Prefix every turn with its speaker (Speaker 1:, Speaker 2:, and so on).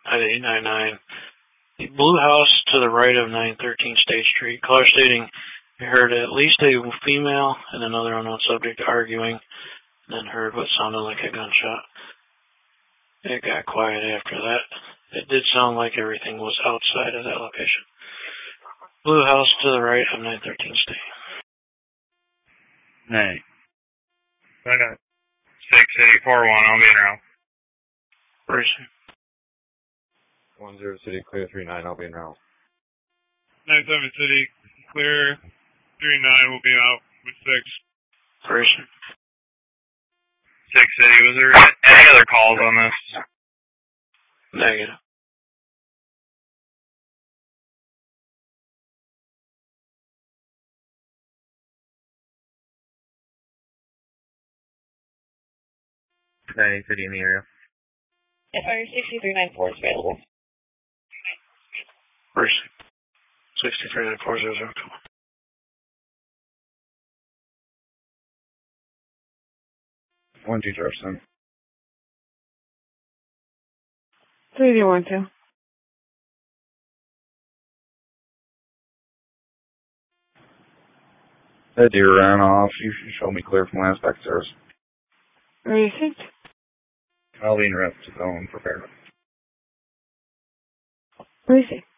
Speaker 1: at 899. The blue house to the right of 913 State Street. Caller stating he heard at least a female and another unknown subject arguing, and then heard what sounded like a gunshot. It got quiet after that. It did sound like everything was outside of that location. Blue house to the right of 913 State.
Speaker 2: Hey. 6841, I'll be around.
Speaker 1: Where is he?
Speaker 3: 10 City, clear 39, I'll be in route.
Speaker 2: 97 City, clear 39, will be out with 6.
Speaker 1: Where is he?
Speaker 2: 6 City, was there any other calls on this?
Speaker 1: Negative.
Speaker 2: City in the area.
Speaker 4: Fire 6394 is available.
Speaker 1: Where is he? 639400.
Speaker 3: 1 2 Jefferson.
Speaker 4: 3012.
Speaker 3: That deer ran off. You should show me clear from last back stairs.
Speaker 4: Receipt.
Speaker 3: I'll be in route to zone prepare.
Speaker 4: Receipt.